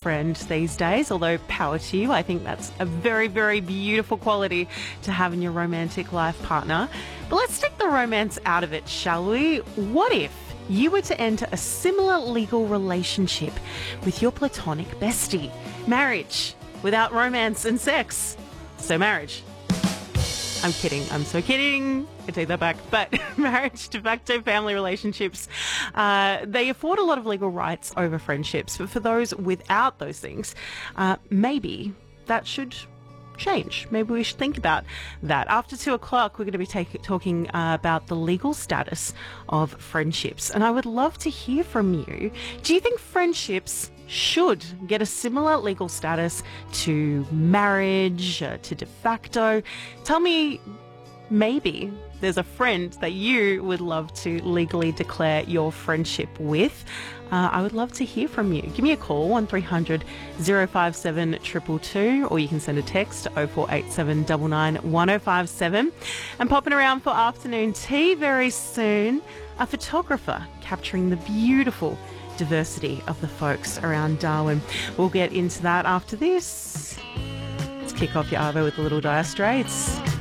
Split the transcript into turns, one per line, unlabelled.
friend these days, although power to you. I think that's a very, very beautiful quality to have in your romantic life partner. But let's take the romance out of it, shall we? What if you were to enter a similar legal relationship with your platonic bestie? Marriage without romance and sex. So marriage. I'm kidding. I'm so kidding. I take that back. But marriage, de facto family relationships, they afford a lot of legal rights over friendships. But for those without those things, maybe that should change. Maybe we should think about that. After 2 o'clock, we're going to be talking about the legal status of friendships. And I would love to hear from you. Do you think friendships should get a similar legal status to marriage, to de facto? Tell me, maybe there's a friend that you would love to legally declare your friendship with. I would love to hear from you. Give me a call, 1300 057 222, or you can send a text to 0487 99 1057. And popping around for afternoon tea very soon, a photographer capturing the beautiful diversity of the folks around Darwin. We'll get into that after this. Let's kick off your arvo with a little Dire Straits.